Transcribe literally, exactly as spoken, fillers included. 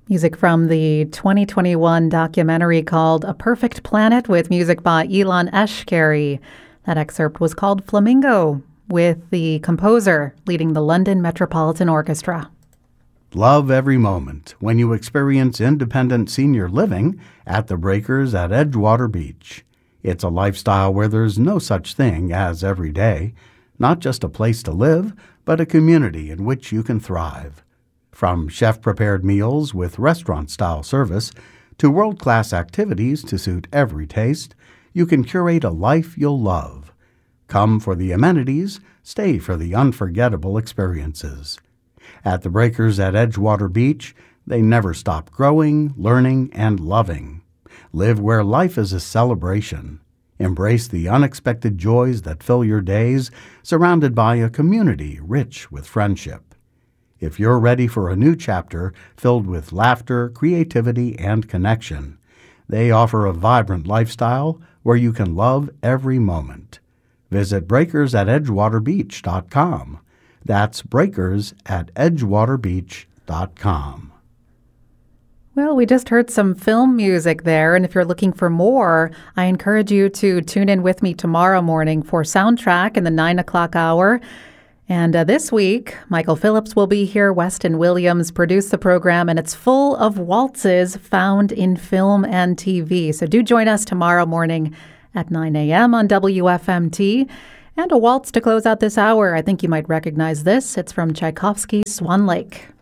Music from the twenty twenty-one documentary called A Perfect Planet with music by Elon Eshkeri. That excerpt was called Flamingo, with the composer leading the London Metropolitan Orchestra. Love every moment when you experience independent senior living at the Breakers at Edgewater Beach. It's a lifestyle where there's no such thing as every day, not just a place to live, but a community in which you can thrive. From chef-prepared meals with restaurant-style service to world-class activities to suit every taste, you can curate a life you'll love. Come for the amenities, stay for the unforgettable experiences. At the Breakers at Edgewater Beach, they never stop growing, learning, and loving. Live where life is a celebration. Embrace the unexpected joys that fill your days, surrounded by a community rich with friendship. If you're ready for a new chapter filled with laughter, creativity, and connection, they offer a vibrant lifestyle where you can love every moment. Visit breakers at edgewater beach dot com. That's breakers at edgewater beach dot com. Well, we just heard some film music there, and if you're looking for more, I encourage you to tune in with me tomorrow morning for Soundtrack in the nine o'clock hour. And uh, this week, Michael Phillips will be here. Weston Williams produced the program, and it's full of waltzes found in film and T V. So do join us tomorrow morning at nine a.m. on W F M T. And a waltz to close out this hour. I think you might recognize this. It's from Tchaikovsky's Swan Lake.